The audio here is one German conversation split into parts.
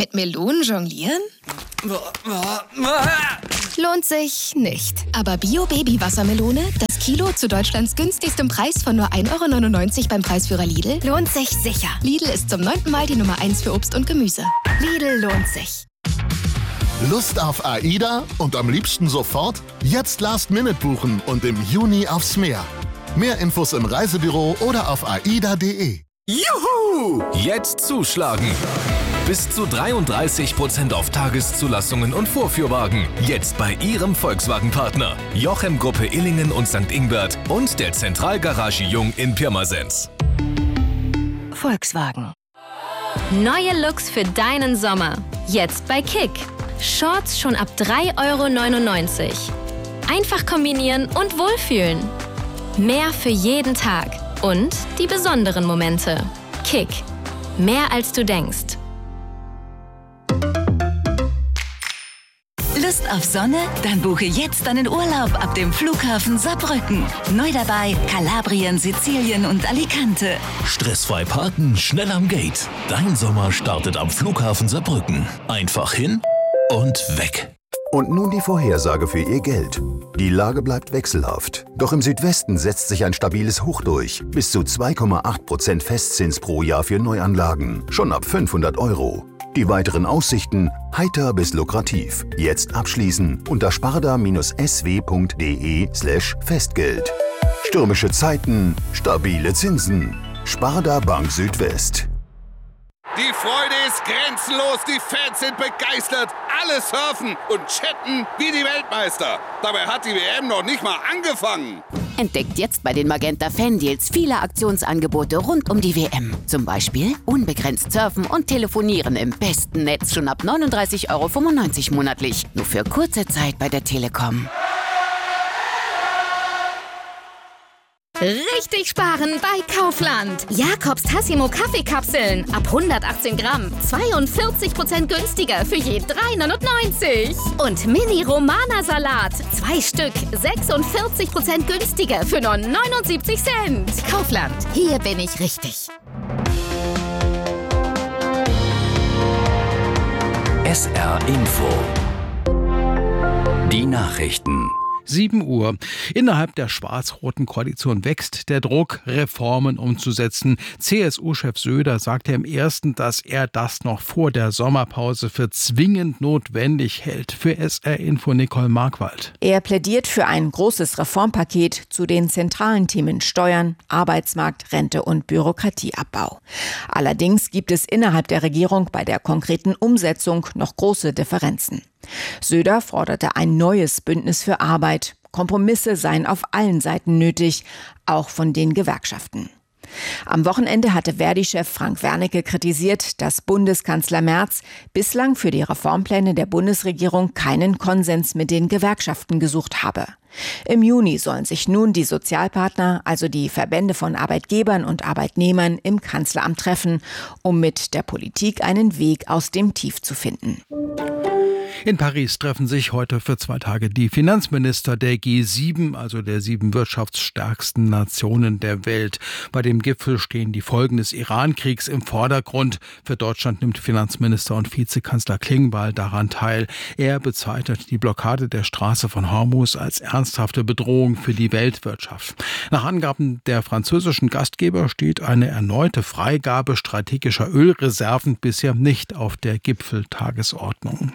Mit Melonen jonglieren? Lohnt sich nicht. Aber Bio-Baby-Wassermelone, das Kilo zu Deutschlands günstigstem Preis von nur 1,99 € beim Preisführer Lidl, lohnt sich sicher. Lidl ist zum 9. Mal die Nummer 1 für Obst und Gemüse. Lidl lohnt sich. Lust auf AIDA und am liebsten sofort? Jetzt Last-Minute buchen und im Juni aufs Meer. Mehr Infos im Reisebüro oder auf aida.de. Juhu! Jetzt zuschlagen! Bis zu 33% auf Tageszulassungen und Vorführwagen. Jetzt bei Ihrem Volkswagen-Partner. Jochem Gruppe Illingen und St. Ingbert und der Zentralgarage Jung in Pirmasens. Volkswagen. Neue Looks für deinen Sommer. Jetzt bei Kick. Shorts schon ab 3,99 €. Einfach kombinieren und wohlfühlen. Mehr für jeden Tag. Und die besonderen Momente. Kick. Mehr als du denkst. Lust auf Sonne? Dann buche jetzt deinen Urlaub ab dem Flughafen Saarbrücken. Neu dabei Kalabrien, Sizilien und Alicante. Stressfrei parken, schnell am Gate. Dein Sommer startet am Flughafen Saarbrücken. Einfach hin und weg. Und nun die Vorhersage für Ihr Geld. Die Lage bleibt wechselhaft. Doch im Südwesten setzt sich ein stabiles Hoch durch. Bis zu 2,8% Festzins pro Jahr für Neuanlagen. Schon ab 500 €. Die weiteren Aussichten heiter bis lukrativ. Jetzt abschließen unter sparda-sw.de/Festgeld. Stürmische Zeiten, stabile Zinsen. Sparda Bank Südwest. Die Freude ist grenzenlos, die Fans sind begeistert, alle surfen und chatten wie die Weltmeister. Dabei hat die WM noch nicht mal angefangen. Entdeckt jetzt bei den Magenta Fan-Deals viele Aktionsangebote rund um die WM. Zum Beispiel unbegrenzt surfen und telefonieren im besten Netz schon ab 39,95 € monatlich. Nur für kurze Zeit bei der Telekom. Richtig sparen bei Kaufland. Jakobs Tassimo Kaffeekapseln ab 118 Gramm. 42% günstiger für je 3,99 €. Und Mini Romana Salat. 2 Stück. 46% günstiger für nur 79 Cent. Kaufland. Hier bin ich richtig. SR Info. Die Nachrichten. 7 Uhr. Innerhalb der schwarz-roten Koalition wächst der Druck, Reformen umzusetzen. CSU-Chef Söder sagte im Ersten, dass er das noch vor der Sommerpause für zwingend notwendig hält. Für SR Info Nicole Markwald. Er plädiert für ein großes Reformpaket zu den zentralen Themen Steuern, Arbeitsmarkt, Rente und Bürokratieabbau. Allerdings gibt es innerhalb der Regierung bei der konkreten Umsetzung noch große Differenzen. Söder forderte ein neues Bündnis für Arbeit. Kompromisse seien auf allen Seiten nötig, auch von den Gewerkschaften. Am Wochenende hatte Verdi-Chef Frank Wernicke kritisiert, dass Bundeskanzler Merz bislang für die Reformpläne der Bundesregierung keinen Konsens mit den Gewerkschaften gesucht habe. Im Juni sollen sich nun die Sozialpartner, also die Verbände von Arbeitgebern und Arbeitnehmern, im Kanzleramt treffen, um mit der Politik einen Weg aus dem Tief zu finden. In Paris treffen sich heute für 2 Tage die Finanzminister der G7, also der 7 wirtschaftsstärksten Nationen der Welt. Bei dem Gipfel stehen die Folgen des Iran-Kriegs im Vordergrund. Für Deutschland nimmt Finanzminister und Vizekanzler Klingbeil daran teil. Er bezeichnet die Blockade der Straße von Hormuz als ernsthafte Bedrohung für die Weltwirtschaft. Nach Angaben der französischen Gastgeber steht eine erneute Freigabe strategischer Ölreserven bisher nicht auf der Gipfeltagesordnung.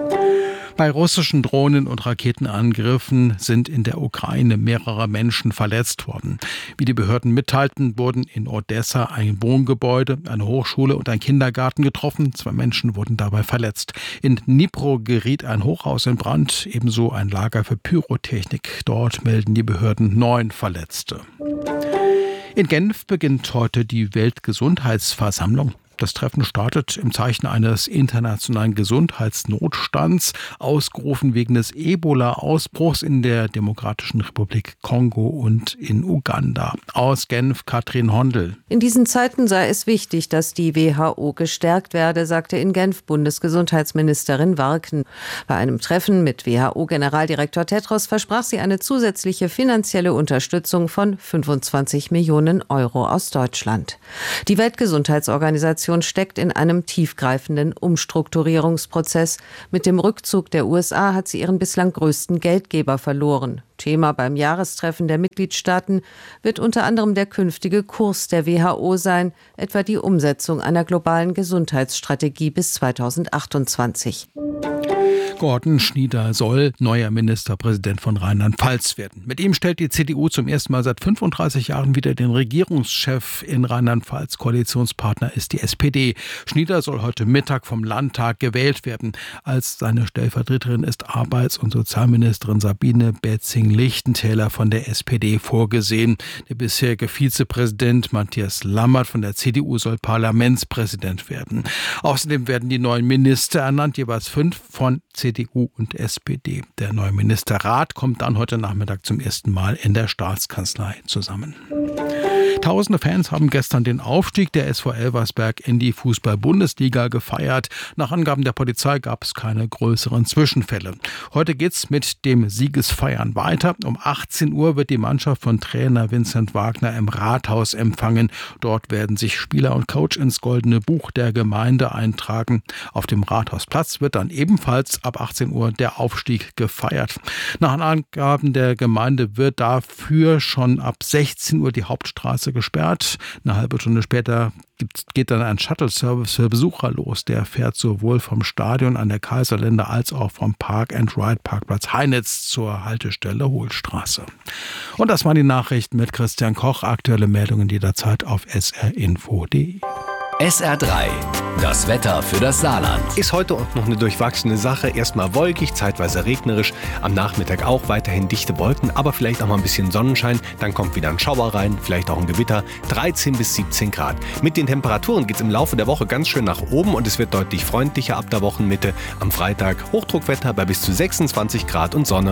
Bei russischen Drohnen- und Raketenangriffen sind in der Ukraine mehrere Menschen verletzt worden. Wie die Behörden mitteilten, wurden in Odessa ein Wohngebäude, eine Hochschule und ein Kindergarten getroffen. 2 Menschen wurden dabei verletzt. In Dnipro geriet ein Hochhaus in Brand, ebenso ein Lager für Pyrotechnik. Dort melden die Behörden 9 Verletzte. In Genf beginnt heute die Weltgesundheitsversammlung. Das Treffen startet im Zeichen eines internationalen Gesundheitsnotstands, ausgerufen wegen des Ebola-Ausbruchs in der Demokratischen Republik Kongo und in Uganda. Aus Genf, Katrin Hondel. In diesen Zeiten sei es wichtig, dass die WHO gestärkt werde, sagte in Genf Bundesgesundheitsministerin Warken. Bei einem Treffen mit WHO-Generaldirektor Tedros versprach sie eine zusätzliche finanzielle Unterstützung von 25 Millionen € aus Deutschland. Die Weltgesundheitsorganisation Ampelkoalition steckt in einem tiefgreifenden Umstrukturierungsprozess. Mit dem Rückzug der USA hat sie ihren bislang größten Geldgeber verloren. Thema beim Jahrestreffen der Mitgliedstaaten wird unter anderem der künftige Kurs der WHO sein, etwa die Umsetzung einer globalen Gesundheitsstrategie bis 2028. Gordon Schnieder soll neuer Ministerpräsident von Rheinland-Pfalz werden. Mit ihm stellt die CDU zum ersten Mal seit 35 Jahren wieder den Regierungschef in Rheinland-Pfalz. Koalitionspartner ist die SPD. Schnieder soll heute Mittag vom Landtag gewählt werden. Als seine Stellvertreterin ist Arbeits- und Sozialministerin Sabine Betzing-Lichtentäler von der SPD vorgesehen. Der bisherige Vizepräsident Matthias Lammert von der CDU soll Parlamentspräsident werden. Außerdem werden die neuen Minister ernannt, jeweils 5 von CDU und SPD. Der neue Ministerrat kommt dann heute Nachmittag zum ersten Mal in der Staatskanzlei zusammen. Tausende Fans haben gestern den Aufstieg der SV Elversberg in die Fußball-Bundesliga gefeiert. Nach Angaben der Polizei gab es keine größeren Zwischenfälle. Heute geht's mit dem Siegesfeiern weiter. Um 18 Uhr wird die Mannschaft von Trainer Vincent Wagner im Rathaus empfangen. Dort werden sich Spieler und Coach ins Goldene Buch der Gemeinde eintragen. Auf dem Rathausplatz wird dann ebenfalls ab 18 Uhr der Aufstieg gefeiert. Nach Angaben der Gemeinde wird dafür schon ab 16 Uhr die Hauptstraße gesperrt. Eine halbe Stunde später geht dann ein Shuttle-Service für Besucher los. Der fährt sowohl vom Stadion an der Kaiserlinde als auch vom Park-and-Ride-Parkplatz Heinitz zur Haltestelle Hohlstraße. Und das waren die Nachrichten mit Christian Koch. Aktuelle Meldungen jederzeit auf srinfo.de. SR3, das Wetter für das Saarland. Ist heute auch noch eine durchwachsene Sache. Erstmal wolkig, zeitweise regnerisch. Am Nachmittag auch weiterhin dichte Wolken, aber vielleicht auch mal ein bisschen Sonnenschein. Dann kommt wieder ein Schauer rein, vielleicht auch ein Gewitter. 13 bis 17 Grad. Mit den Temperaturen geht es im Laufe der Woche ganz schön nach oben und es wird deutlich freundlicher ab der Wochenmitte. Am Freitag Hochdruckwetter bei bis zu 26 Grad und Sonne.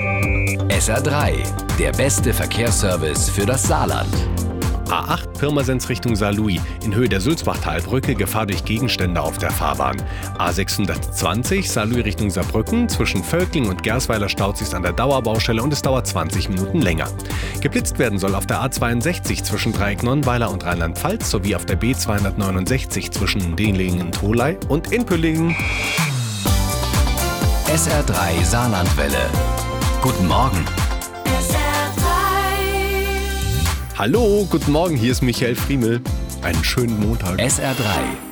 SR3, der beste Verkehrsservice für das Saarland. A8 Pirmasens Richtung Saarlouis. In Höhe der Sulzbachtalbrücke Gefahr durch Gegenstände auf der Fahrbahn. A620 Saarlouis Richtung Saarbrücken. Zwischen Völkling und Gersweiler staut sich an der Dauerbaustelle und es dauert 20 Minuten länger. Geblitzt werden soll auf der A62 zwischen Dreieck Nonnweiler und Rheinland-Pfalz sowie auf der B269 zwischen Dehlingen und Tholey und in Püllingen. SR3 Saarlandwelle. Guten Morgen. Hallo, guten Morgen, hier ist Michael Friemel. Einen schönen Montag. SR3